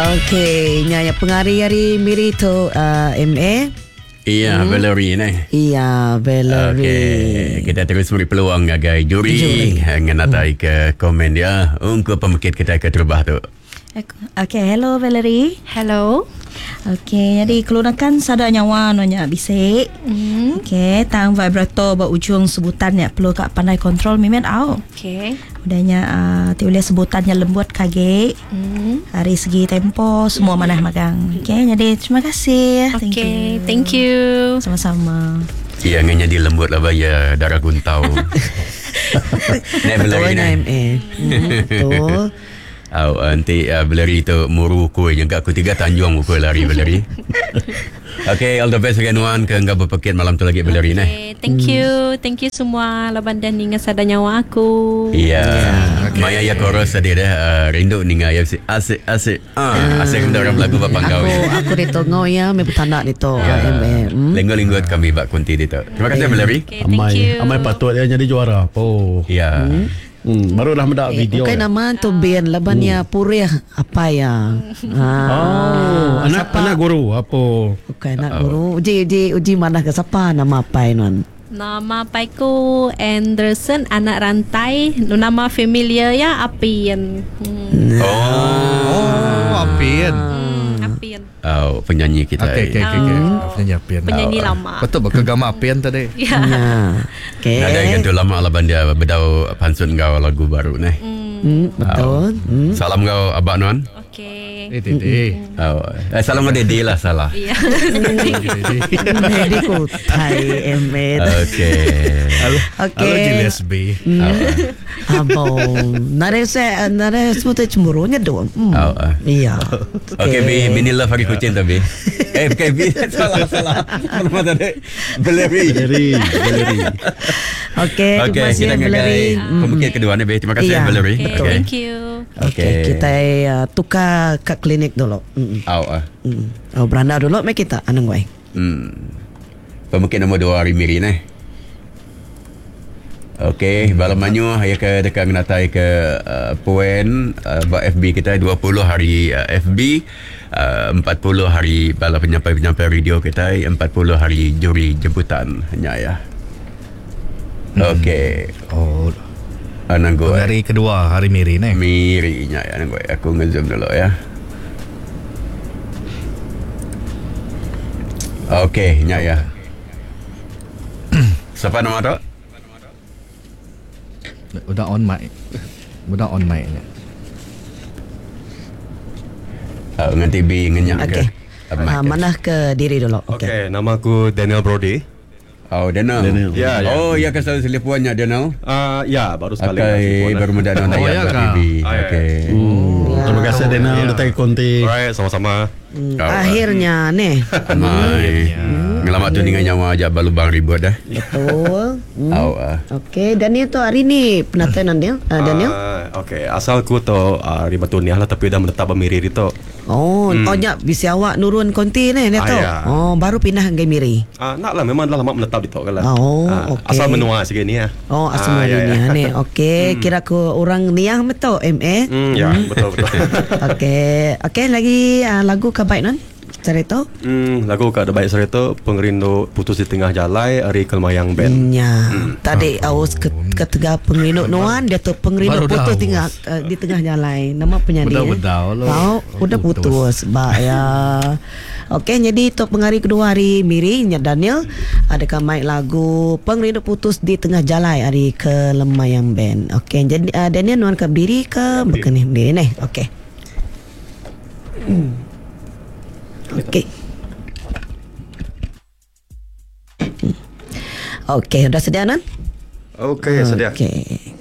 Okey, nya penghari-hari miri tu MA. Iya, Valerie ni. Iya, Valerie. Okey, kita terus beri peluang agai juri ngenatai ke komen dia. Untuk pemikir kita ke terbah tu. Okay, hello Valerie. Hello. Okay, jadi keluarkan sada nyawa nonya bisik. Okay, tang vibrator berujung sebutannya perlu kak pandai kontrol mimen au. Okay. Udahnya tiulah sebutannya lembut kage. Dari segi tempo semua manah magang. Okay, jadi terima kasih. Okay, thank you. Sama-sama. Iya, jadi lembut lah bayar darah guntau. Nek Valerie ni. Betul. Nanti Valerie tu muru kuih yang aku 3 Tanjung kuih lari Valerie. Okay, all the best again Wan ke enggak berpakit malam tu lagi Valerie ni. Thank you semua laban dan ninga sada nyawa aku. Iya. Maya ya koros tadi dah rindu ninga ya asik asik orang lagu bapang kau. Aku ditunggu ya me petanda dito. Lenggo-lenggo kami bak kunti dito. Terima kasih Valerie. Okay, thank you. Amai patut dia jadi juara. Iya. Barulah mendak video. Okay, nama tu Ben labannya purih apa ya? Anak guru apa? Okay, anak guru. Uji mana ke siapa nama apa non? Nama paiku Anderson, anak rantai. Nama familiar ya Apian. Apian. Apian. Penyanyi kita. Okay. Penyanyi Apian. Penyanyi lama. Betul berkegama Apian tadi. Ya. Okay. Ada yang tu lama lah dia bedau pansun kau lagu baru ni. Betul. Salam kau abak non. Okay. Salam kau Dede lah salah. Ya. Jadi ku Thai MA. Okay. Halo Julius B. Abang, nare sebut cemburunya dong. Iya. Okay, B, mini love hari kucing tu B. Okay, B, salah. Nama tadi Valerie. Okay, terima kasih Valerie. Pemikir kedua ni B. Terima kasih Valerie. Okay, thank you. Okay, kita tukar ke klinik dulu. Beranda dulu, mai kita anang wai. Pemikir nombor 2 hari miri ni. Okey, balam manyu saya ke dekat menatai ke poin FB kita 20 hari FB 40 hari bala penyampai radio kita 40 hari juri jemputan hanya ya. Okey. Anang go. Hari kedua hari miri ni. Miri nya ya anang go. Aku nge-zoom dulu ya. Okey, nya ya. Siapa nama tu? Udah on mic ni. Nanti B ngenyak ke. Mana ke diri dulu. Okay, nama aku Daniel Brody. Daniel. Ya. Ya kan selalu selipuannya Daniel. Ya, baru sekali. Baru muda nonton TV. Okay. Terima kasih Daniel datang ke konti. Alright, sama-sama. Akhirnya nih. Ngelamat tu dengan nyawa ajak balubang ribut dah. Betul. Okey, Daniel tu hari ni penatanan dia. Daniel. Okey, asalku tu Ribatuniah lah tapi dah menetap Miri itu. Nya bisa awak nurun konti ni tu. Baru pindah ke Miri. Naklah memang dah lama menetap di tu kan. Okey. Asal menua sikit ni ya. Asal menua ni. Okey, kira ku orang niah betul MA. Ya, betul. Okey, lagi lagu ke baik non? Cerita? Lagu ke baik cerita pengerindu putus di tengah jalan Ari Kelmayang Band. Ya. Tadi aus ketiga pengerindu nuan dia tu pengerindu putus di tengah jalan. Nama penyanyi. Udah putus. Ya. Okey, jadi tu penghari kedua hari miri nya Daniel adakah mic lagu pengerindu putus di tengah jalan Ari Kelmayang Band. Okey, jadi Daniel nuan ke berdiri ke bukan ni berdiri ni. Okey. Okey. Okey, dah sedia non? Okey, sedia. Okey.